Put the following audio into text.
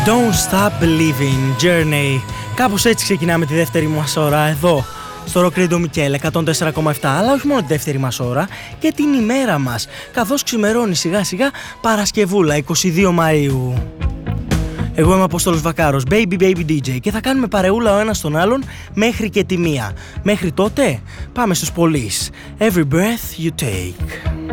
Don't Stop Believing, Journey. Κάπως έτσι ξεκινάμε τη δεύτερη μας ώρα εδώ στο Rock Radio Mikkel 104,7, αλλά όχι μόνο τη δεύτερη μας ώρα και την ημέρα μας, καθώς ξημερώνει σιγά σιγά Παρασκευούλα 22 Μαΐου. Εγώ είμαι Απόστολος Βακάρος, Baby Baby DJ, και θα κάνουμε παρεούλα ο ένας τον άλλον μέχρι και τη μία. Μέχρι τότε πάμε στους Police. Every breath you take.